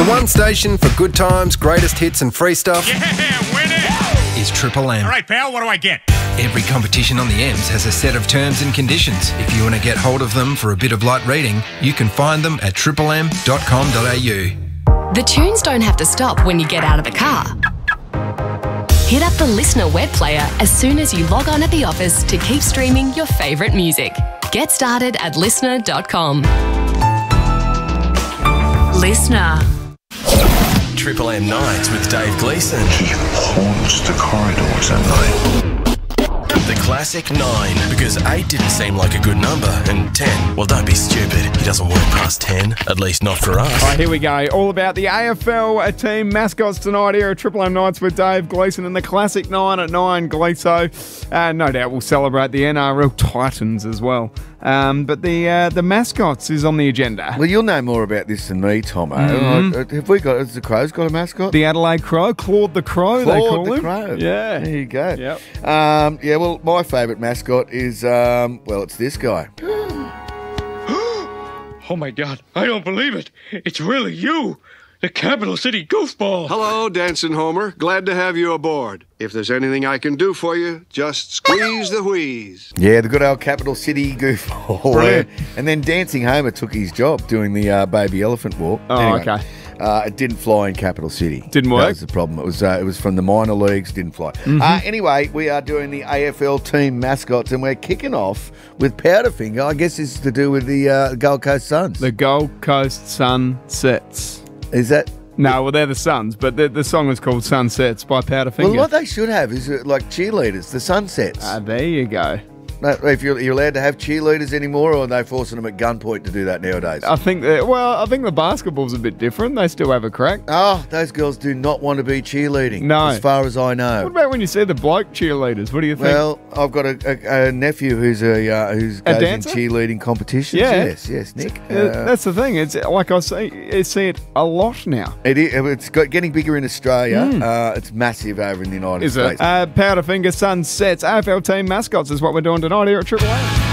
one station for good times, greatest hits and free stuff Yeah, win it! is Triple M. All right, pal, what do I get? Every competition on the M's has a set of terms and conditions. If you want to get hold of them for a bit of light reading, you can find them at triplem.com.au. The tunes don't have to stop when you get out of the car. Hit up the Listener web player as soon as you log on at the office to keep streaming your favourite music. Get started at listener.com. Listener. Triple M Nights with Dave Gleeson. He haunts the corridors at night. The classic 9, because 8 didn't seem like a good number, and 10, well, don't be stupid. He doesn't work past 10, at least not for us. All right, here we go. All about the AFL team mascots tonight here at Triple M Nights with Dave Gleeson and the classic 9 at 9, Gleeso. No doubt we'll celebrate the NRL Titans as well. But the mascots is on the agenda. Well, you'll know more about this than me, Tomo. Has the Crows got a mascot? The Adelaide Crow, Claude the Crow, they call Claude the him. Crow. Yeah. There you go. Yep. Yeah, well, my favourite mascot is, it's this guy. Oh my God, I don't believe it. It's really you, the Capital City Goofball. Hello, Dancing Homer. Glad to have you aboard. If there's anything I can do for you, just squeeze the wheeze. Yeah, the good old Capital City Goofball. Brilliant. And then Dancing Homer took his job doing the baby elephant walk. Oh, Anyway, okay. It didn't fly in Capital City. Didn't work? That was the problem. It was from the minor leagues, didn't fly. Anyway, we are doing the AFL team mascots, and we're kicking off with Powderfinger. I guess this is to do with the Gold Coast Suns. The Gold Coast Sunsets. Is that? No, well, they're the Suns, but the song is called Sunsets by Powderfinger. Well, what they should have is like cheerleaders, the Sunsets. There you go. If you're allowed to have cheerleaders anymore, or are they forcing them at gunpoint to do that nowadays? I think the basketball's a bit different. They still have a crack. Oh, those girls do not want to be cheerleading. No. As far as I know. What about when you see the bloke cheerleaders? What do you think? Well, I've got a nephew who's who's goes in dancer? cheerleading competitions. Yeah. Yes, Nick. That's the thing. It's like I see it a lot now. It's getting bigger in Australia. It's massive over in the United Is States. it? Powderfinger Sunsets AFL team mascots is what we're doing tonight here at Triple M.